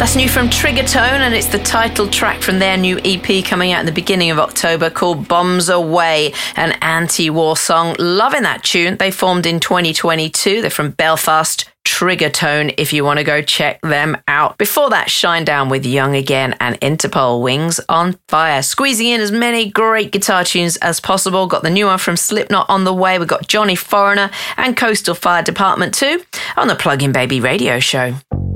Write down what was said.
That's new from Triggertone, and it's the title track from their new EP coming out in the beginning of October called Bombs Away, an anti-war song. Loving that tune. They formed in 2022. They're from Belfast. Triggertone, if you want to go check them out. Before that, Shinedown with Young Again and Interpol, Wings on Fire. Squeezing in as many great guitar tunes as possible. Got the new one from Slipknot on the way. We've got Johnny Foreigner and Coastal Fire Department too on the Plug-in Baby radio show.